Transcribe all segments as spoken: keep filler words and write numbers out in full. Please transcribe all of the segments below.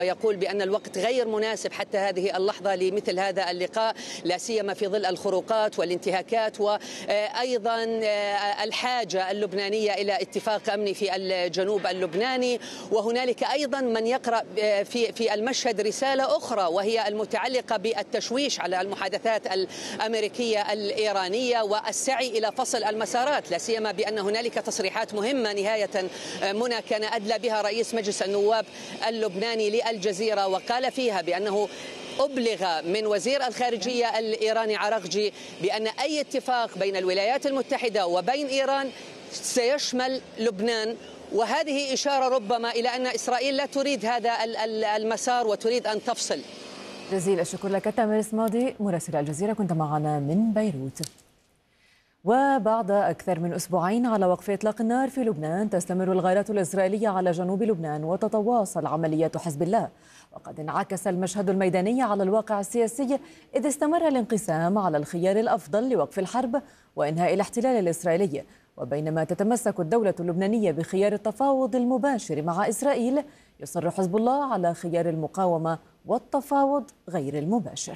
يقول بأن الوقت غير مناسب حتى هذه اللحظة لمثل هذا اللقاء، لا سيما في ظل الخروقات والانتهاكات وأيضا الحاجة اللبنانية إلى اتفاق أمني في الجنوب اللبناني. وهنالك أيضا من يقرأ في في المشهد رسالة أخرى وهي المتعلقة بالتشويش على المحادثات الأمريكية الإيرانية والسعي إلى فصل المسارات، لا سيما بأن هنالك تصريحات مهمة نهاية منى كان أدلى بها رئيس مجلس النواب اللبناني الجزيرة، وقال فيها بأنه أبلغ من وزير الخارجية الإيراني عراقجي بأن أي اتفاق بين الولايات المتحدة وبين إيران سيشمل لبنان، وهذه إشارة ربما إلى أن إسرائيل لا تريد هذا المسار وتريد أن تفصل. جزيل الشكر لك تامر اسماضي مراسل الجزيرة، كنت معنا من بيروت. وبعد أكثر من أسبوعين على وقف إطلاق النار في لبنان، تستمر الغارات الإسرائيلية على جنوب لبنان وتتواصل عمليات حزب الله، وقد انعكس المشهد الميداني على الواقع السياسي إذ استمر الانقسام على الخيار الأفضل لوقف الحرب وإنهاء الاحتلال الإسرائيلي. وبينما تتمسك الدولة اللبنانية بخيار التفاوض المباشر مع إسرائيل، يصر حزب الله على خيار المقاومة والتفاوض غير المباشر.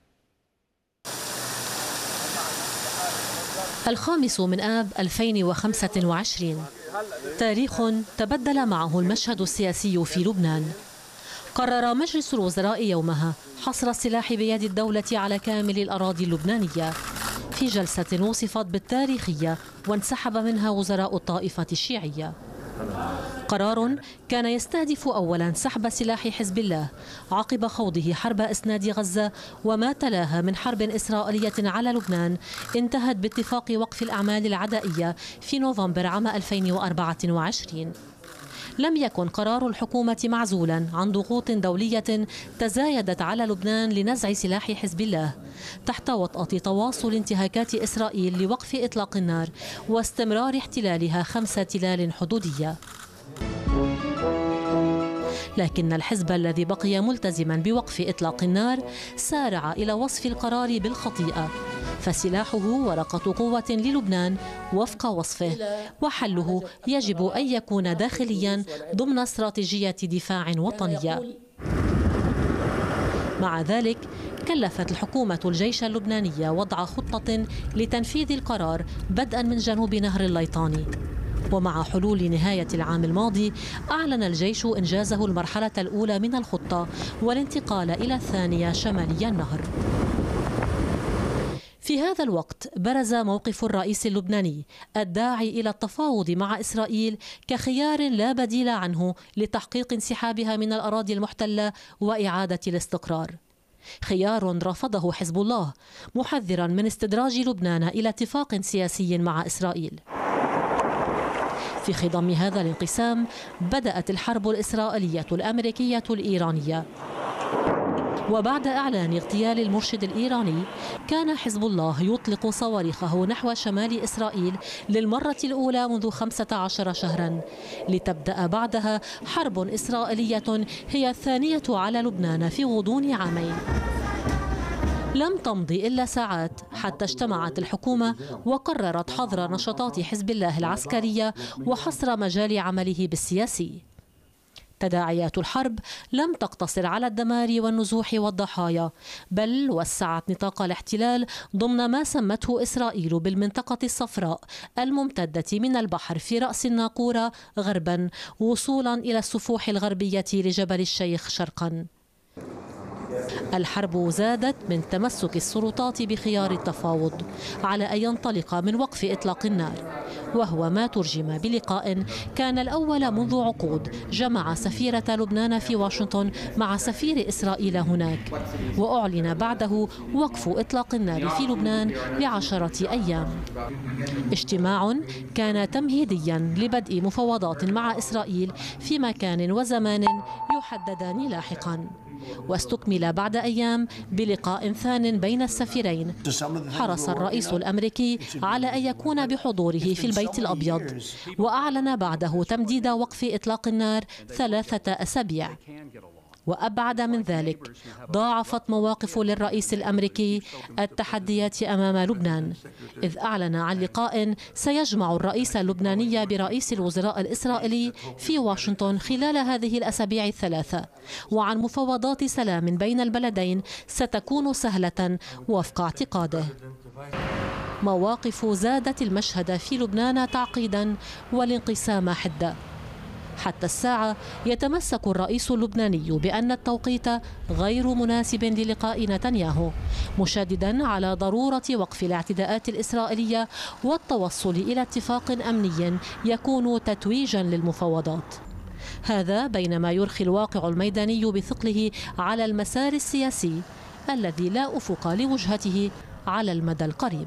الخامس من آب ألفين وخمسة وعشرين، تاريخ تبدل معه المشهد السياسي في لبنان. قرر مجلس الوزراء يومها حصر السلاح بيد الدولة على كامل الأراضي اللبنانية في جلسة وصفت بالتاريخية وانسحب منها وزراء الطائفة الشيعية. قرار كان يستهدف أولا سحب سلاح حزب الله عقب خوضه حرب إسناد غزة وما تلاها من حرب إسرائيلية على لبنان انتهت باتفاق وقف الأعمال العدائية في نوفمبر عام ألفين وأربعة وعشرين. لم يكن قرار الحكومة معزولا عن ضغوط دولية تزايدت على لبنان لنزع سلاح حزب الله تحت وطأة تواصل انتهاكات إسرائيل لوقف إطلاق النار واستمرار احتلالها خمس تلال حدودية. لكن الحزب الذي بقي ملتزما بوقف إطلاق النار سارع إلى وصف القرار بالخطيئة، فسلاحه ورقة قوة للبنان وفق وصفه، وحله يجب أن يكون داخليا ضمن استراتيجية دفاع وطنية. مع ذلك كلفت الحكومة الجيش اللبناني وضع خطة لتنفيذ القرار بدءا من جنوب نهر الليطاني. ومع حلول نهاية العام الماضي أعلن الجيش إنجازه المرحلة الأولى من الخطة والانتقال إلى الثانية شمالي النهر. في هذا الوقت برز موقف الرئيس اللبناني الداعي إلى التفاوض مع إسرائيل كخيار لا بديل عنه لتحقيق انسحابها من الأراضي المحتلة وإعادة الاستقرار، خيار رفضه حزب الله محذرا من استدراج لبنان إلى اتفاق سياسي مع إسرائيل. في خضم هذا الانقسام بدأت الحرب الإسرائيلية الأمريكية الإيرانية، وبعد إعلان اغتيال المرشد الإيراني كان حزب الله يطلق صواريخه نحو شمال إسرائيل للمرة الأولى منذ خمسة عشر شهرا، لتبدأ بعدها حرب إسرائيلية هي الثانية على لبنان في غضون عامين. لم تمضي إلا ساعات حتى اجتمعت الحكومة وقررت حظر نشاطات حزب الله العسكرية وحصر مجال عمله بالسياسي. تداعيات الحرب لم تقتصر على الدمار والنزوح والضحايا، بل وسعت نطاق الاحتلال ضمن ما سمته إسرائيل بالمنطقة الصفراء الممتدة من البحر في رأس الناقورة غربا وصولا إلى السفوح الغربية لجبل الشيخ شرقا. الحرب زادت من تمسك السلطات بخيار التفاوض على أن ينطلق من وقف إطلاق النار، وهو ما ترجم بلقاء كان الأول منذ عقود جمع سفيرة لبنان في واشنطن مع سفير إسرائيل هناك، وأعلن بعده وقف إطلاق النار في لبنان لعشرة أيام. اجتماع كان تمهيديا لبدء مفاوضات مع إسرائيل في مكان وزمان يحددان لاحقا، واستكمل بعد أيام بلقاء ثان بين السفيرين. حرص الرئيس الأمريكي على أن يكون بحضوره في البيت الأبيض، وأعلن بعده تمديد وقف إطلاق النار ثلاثة أسابيع. وأبعد من ذلك، ضاعفت مواقف للرئيس الأمريكي التحديات أمام لبنان، إذ أعلن عن لقاء سيجمع الرئيس اللبناني برئيس الوزراء الإسرائيلي في واشنطن خلال هذه الأسابيع الثلاثة، وعن مفاوضات سلام بين البلدين ستكون سهلة وفق اعتقاده. مواقف زادت المشهد في لبنان تعقيدا والانقسام حدة. حتى الساعة يتمسك الرئيس اللبناني بأن التوقيت غير مناسب للقاء نتنياهو، مشددا على ضرورة وقف الاعتداءات الإسرائيلية والتوصل إلى اتفاق أمني يكون تتويجا للمفاوضات. هذا بينما يرخي الواقع الميداني بثقله على المسار السياسي الذي لا أفق لوجهته على المدى القريب.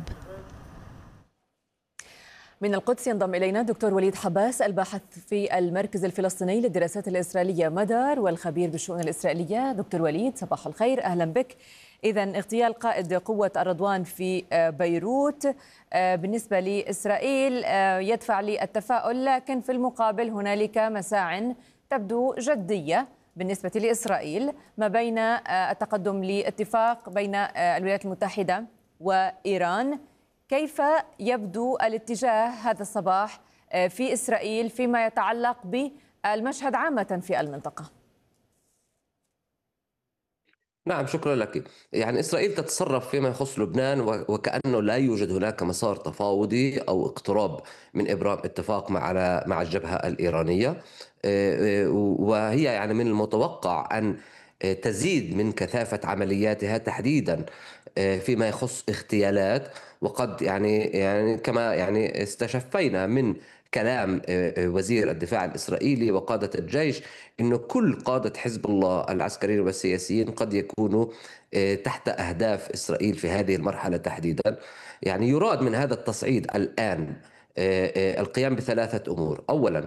من القدس ينضم إلينا دكتور وليد حباس، الباحث في المركز الفلسطيني للدراسات الإسرائيلية مدار والخبير بالشؤون الإسرائيلية. دكتور وليد صباح الخير، أهلا بك. إذا اغتيال قائد قوة الرضوان في بيروت بالنسبة لإسرائيل يدفع للتفاؤل، لكن في المقابل هنالك مساع تبدو جدية بالنسبة لإسرائيل ما بين التقدم لاتفاق بين الولايات المتحدة وإيران. كيف يبدو الاتجاه هذا الصباح في إسرائيل فيما يتعلق بالمشهد عامة في المنطقة؟ نعم، شكرا لك. يعني إسرائيل تتصرف فيما يخص لبنان وكأنه لا يوجد هناك مسار تفاوضي أو اقتراب من إبرام اتفاق مع مع الجبهة الإيرانية، وهي يعني من المتوقع أن تزيد من كثافة عملياتها تحديدا فيما يخص اغتيالات. وقد يعني يعني كما يعني استشفينا من كلام وزير الدفاع الإسرائيلي وقادة الجيش إنه كل قادة حزب الله العسكريين والسياسيين قد يكونوا تحت أهداف إسرائيل في هذه المرحلة تحديدا. يعني يراد من هذا التصعيد الآن القيام بثلاثة أمور. أولا،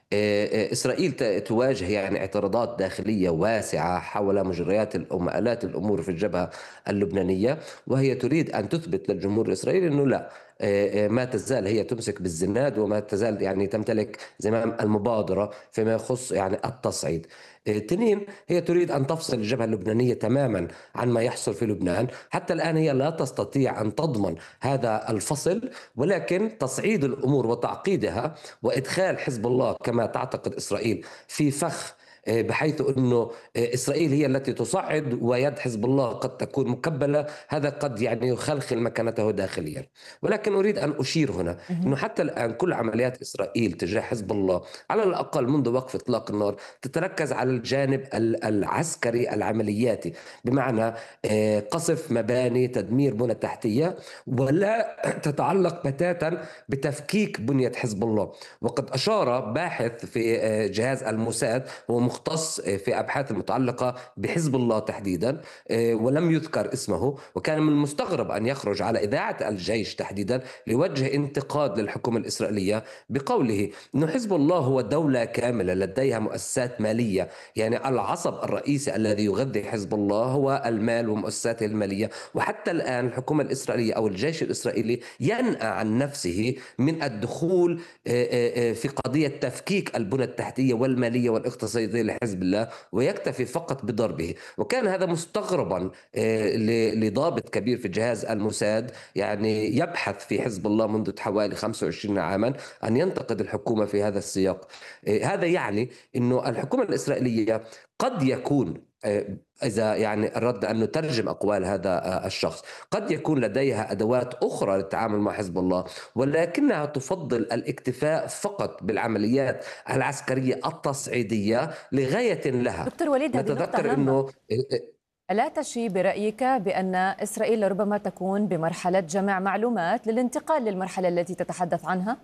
إسرائيل تواجه يعني اعتراضات داخلية واسعة حول مجريات ومآلات الأمور في الجبهة اللبنانية، وهي تريد أن تثبت للجمهور الإسرائيلي أنه لا، ما تزال هي تمسك بالزناد وما تزال يعني تمتلك زمام المبادرة فيما يخص يعني التصعيد. تنين، هي تريد أن تفصل الجبهة اللبنانية تماما عن ما يحصل في لبنان. حتى الآن هي لا تستطيع أن تضمن هذا الفصل، ولكن تصعيد الأمور وتعقيدها وإدخال حزب الله كما تعتقد إسرائيل في فخ، بحيث أنه إسرائيل هي التي تصعد ويد حزب الله قد تكون مكبلة، هذا قد يعني يخلخل مكانته داخليا. ولكن أريد أن أشير هنا أنه حتى الآن كل عمليات إسرائيل تجاه حزب الله على الأقل منذ وقف إطلاق النار تتركز على الجانب العسكري العملياتي، بمعنى قصف مباني، تدمير بنى تحتية، ولا تتعلق بتاتا بتفكيك بنية حزب الله. وقد أشار باحث في جهاز الموساد هو مختص في أبحاث المتعلقة بحزب الله تحديدا ولم يذكر اسمه، وكان من المستغرب أن يخرج على إذاعة الجيش تحديدا لوجه انتقاد للحكومة الإسرائيلية بقوله أن حزب الله هو دولة كاملة لديها مؤسسات مالية، يعني العصب الرئيسي الذي يغذي حزب الله هو المال ومؤسساته المالية. وحتى الآن الحكومة الإسرائيلية أو الجيش الإسرائيلي ينأى عن نفسه من الدخول في قضية تفكيك البنى التحتية والمالية والاقتصادية لحزب الله، ويكتفي فقط بضربه. وكان هذا مستغربا لضابط كبير في جهاز الموساد يعني يبحث في حزب الله منذ حوالي خمسة وعشرين عاما أن ينتقد الحكومة في هذا السياق. هذا يعني أنه الحكومة الإسرائيلية قد يكون، إذا يعني أردنا أن نترجم أقوال هذا الشخص، قد يكون لديها أدوات أخرى للتعامل مع حزب الله، ولكنها تفضل الاكتفاء فقط بالعمليات العسكرية التصعيدية لغاية لها. دكتور وليد، نتذكر أنه ألا تشي برأيك بأن إسرائيل ربما تكون بمرحلة جمع معلومات للانتقال للمرحلة التي تتحدث عنها؟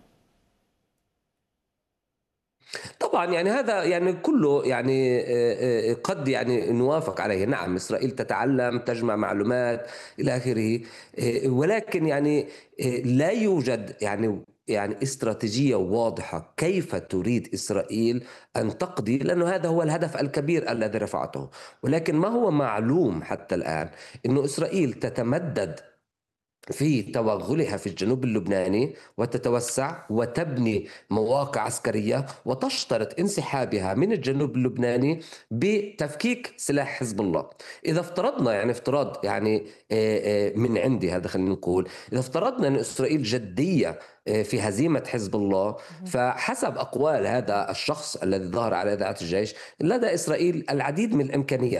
طبعا يعني هذا يعني كله يعني قد يعني نوافق عليه. نعم، إسرائيل تتعلم، تجمع معلومات إلى آخره، ولكن يعني لا يوجد يعني يعني استراتيجية واضحة كيف تريد إسرائيل أن تقضي، لأنه هذا هو الهدف الكبير الذي رفعته. ولكن ما هو معلوم حتى الآن أنه إسرائيل تتمدد في توغلها في الجنوب اللبناني وتتوسع وتبني مواقع عسكرية وتشترط انسحابها من الجنوب اللبناني بتفكيك سلاح حزب الله. إذا افترضنا يعني افتراض يعني من عندي هذا، خلينا نقول إذا افترضنا أن إسرائيل جدية في هزيمة حزب الله، فحسب أقوال هذا الشخص الذي ظهر على إذاعة الجيش لدى إسرائيل العديد من الإمكانيات.